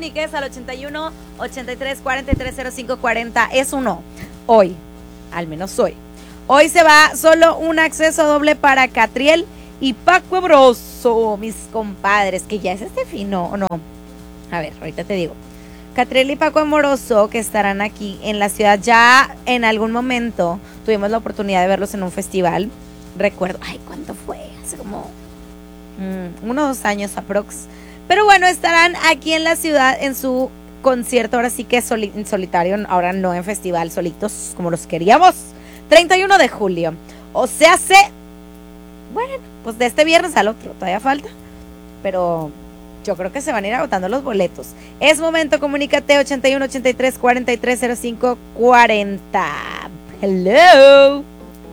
comuniques al 81 83 43 05 40. Es uno. Hoy, al menos hoy. Hoy se va solo un acceso doble para Catriel y Paco Amoroso, mis compadres, que ya es este fino, ¿o no? A ver, ahorita te digo. Catriel y Paco Amoroso, que estarán aquí en la ciudad. Ya en algún momento tuvimos la oportunidad de verlos en un festival. Recuerdo, ay, ¿cuánto fue? Hace como 1 o 2 años aprox. Pero bueno, estarán aquí en la ciudad en su concierto, ahora sí que en solitario, ahora no en festival, solitos como los queríamos. 31 de julio. O sea, bueno, pues de este viernes al otro, todavía falta. Pero yo creo que se van a ir agotando los boletos. Es momento, comunícate 81 83 43 05 40. Hello.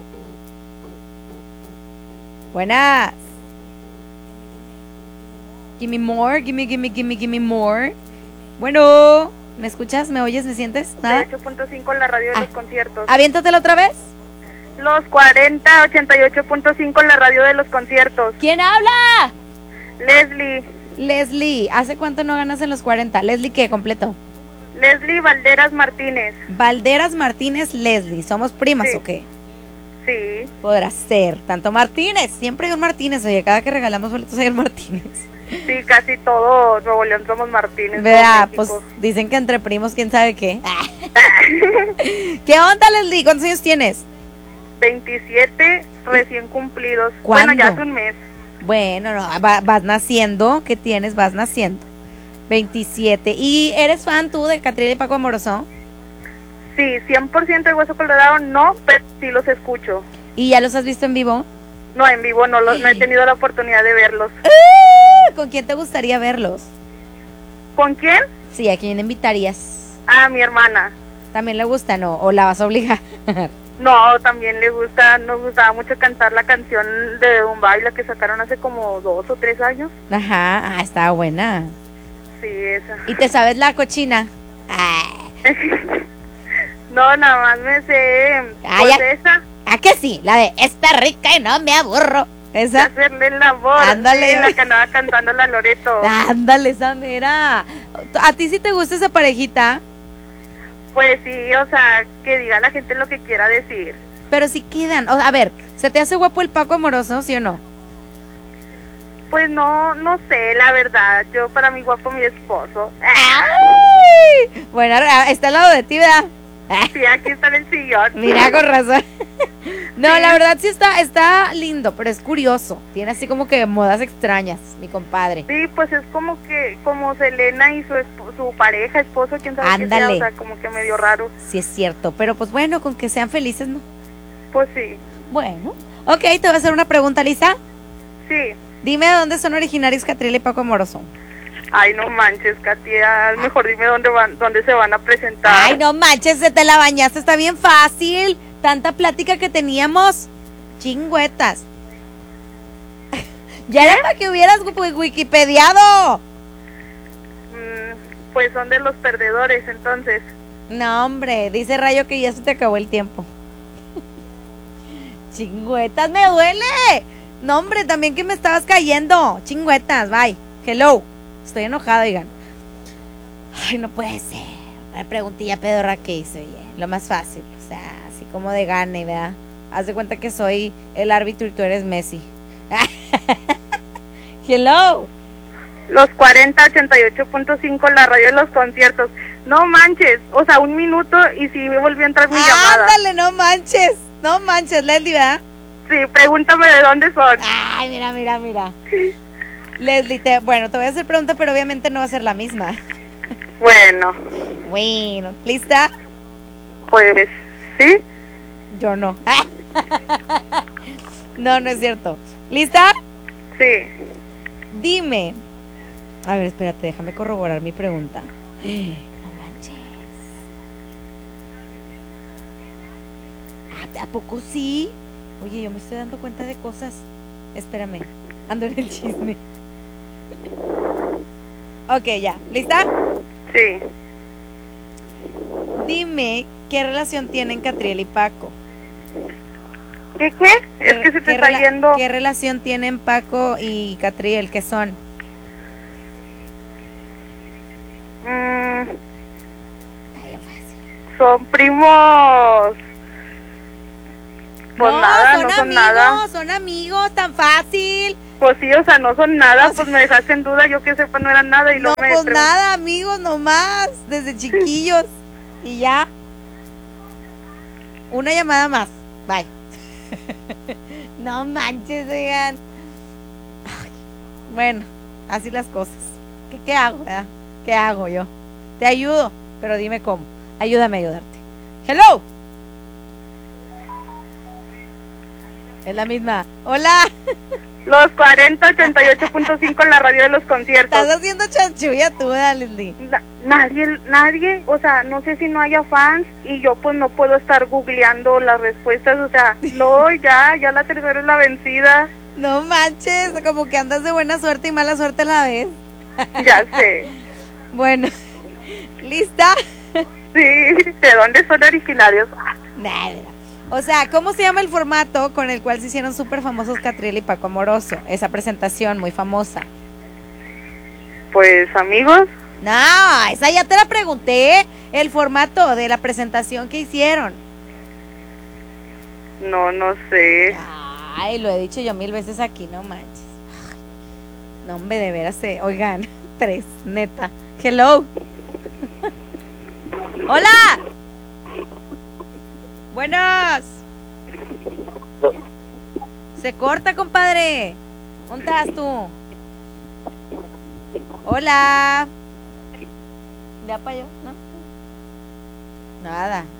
Buenas. Give me more, give me more. Bueno, ¿me escuchas? ¿Me oyes? ¿Me sientes? ¿Nada? 88.5 la radio de los conciertos. Aviéntatelo otra vez. Los 40, 88.5 la radio de los conciertos. ¿Quién habla? Leslie, ¿hace cuánto no ganas en los 40? ¿Leslie qué completo? Leslie Valderas Martínez. Valderas Martínez, Leslie. ¿Somos primas Sí. o qué? Sí. Podrá ser. Tanto Martínez. Siempre hay un Martínez. Oye, cada que regalamos boletos hay un Martínez. Sí, casi todo Nuevo León somos Martínez. Vea, pues dicen que entre primos, quién sabe qué. ¿Qué onda, Leslie? ¿Cuántos años tienes? 27 recién cumplidos. ¿Cuándo? Bueno, ya hace un mes. Bueno, no, vas naciendo. ¿Qué tienes? Vas naciendo. 27. ¿Y eres fan tú de Catriel y Paco Amoroso? Sí, 100% de Hueso Colorado no, pero sí los escucho. ¿Y ya los has visto en vivo? No, en vivo no he tenido la oportunidad de verlos. ¿Con quién te gustaría verlos? ¿Con quién? Sí, ¿a quién invitarías? A mi hermana. ¿También le gusta, no? ¿O la vas a obligar? No, también le gusta, nos gustaba mucho cantar la canción de un baile que sacaron hace como 2 o 3 años. Ajá, estaba buena. Sí, esa. ¿Y te sabes la cochina? No, nada más me sé, pues esa. ¿A que sí? La de está rica y no me aburro. Esa. Hacerle el amor. Ándale. Sí, la que andaba cantando la Loreto. Ándale, esa mera. ¿A ti sí te gusta esa parejita? Pues sí, o sea, que diga la gente lo que quiera decir. Pero sí quedan. A ver, ¿se te hace guapo el Paco Amoroso, sí o no? Pues no sé, la verdad. Yo para mí guapo mi esposo. ¡Ay! Bueno, está al lado de ti, ¿verdad? Sí, aquí está en el sillón. Mira, con razón. No, Sí. la verdad sí está lindo, pero es curioso. Tiene así como que modas extrañas, mi compadre. Sí, pues es como que, como Selena y su pareja, esposo, quién sabe qué sea, Ándale. o sea, como que medio raro. Sí es cierto, pero pues bueno, con que sean felices, ¿no? Pues sí, Bueno. Ok, te voy a hacer una pregunta, Lisa. sí. Dime de dónde son originarios Catriel y Paco Amoroso. Ay, no manches, Katia, mejor dime dónde se van a presentar. Ay, no manches, se te la bañaste, está bien fácil. Tanta plática que teníamos. Chingüetas. Ya era para que hubieras wikipediado. Pues son de los perdedores, entonces. No, hombre, dice Rayo que ya se te acabó el tiempo. Chingüetas, me duele. No, hombre, también que me estabas cayendo. Chingüetas, bye. Hello. Estoy enojada, oigan. Ay, no puede ser. La preguntilla pedorra que hice, oye. Lo más fácil, o sea, así como de gane, ¿verdad? Haz de cuenta que soy el árbitro y tú eres Messi. Hello. Los 40, 88.5, la radio de los conciertos. No manches, o sea, 1 minuto y sí me volvió a entrar mi llamada. Ándale, no manches, Leslie, ¿verdad? Sí, pregúntame de dónde son. Ay, mira. Leslie, bueno, te voy a hacer pregunta, pero obviamente no va a ser la misma. Bueno, ¿lista? pues sí. Yo no. No es cierto. ¿Lista? Sí. Dime. A ver, espérate, déjame corroborar mi pregunta. No manches. ¿A poco sí? Oye, yo me estoy dando cuenta de cosas. Espérame, ando en el chisme. Ok, ya. ¿Lista? Sí. Dime, ¿qué relación tienen Catriel y Paco? ¿Qué? Es que se te está yendo. ¿Qué relación tienen Paco y Catriel? ¿Qué son? son primos. Pues nada, no son amigos, nada. son amigos, tan fácil. Pues sí, o sea, no son nada, pues me dejaste en duda, yo que sepa no eran nada y No, luego me pues nada, amigos nomás, desde chiquillos. Y ya. Una llamada más. Bye. No manches, oigan. Ay, bueno, así las cosas. ¿Qué hago, verdad? ¿Qué hago yo? Te ayudo, pero dime cómo. Ayúdame a ayudarte. Hello. Es la misma. Hola. Los 4088.5 en la radio de los conciertos. Estás haciendo chanchulla tú, Leslie. Nadie, o sea, no sé si no haya fans y yo pues no puedo estar googleando las respuestas, o sea, no, ya la tercera es la vencida. No manches, como que andas de buena suerte y mala suerte a la vez. Ya sé. Bueno, ¿lista? Sí, ¿de dónde son originarios? Nada. O sea, ¿cómo se llama el formato con el cual se hicieron súper famosos Catriel y Paco Amoroso? Esa presentación muy famosa. Pues, amigos. No, esa ya te la pregunté. El formato de la presentación que hicieron. No sé. Ay, lo he dicho yo 1000 veces aquí, no manches. Ay, no, hombre, de veras, oigan, 3, neta. Hello. Hola. Buenos. Se corta, compadre. ¿Dónde estás tú? Hola. ¿Ya para yo? ¿No? Nada.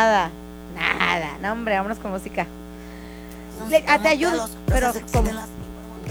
No, hombre, vámonos con música. Te ayudo, pero ¿cómo?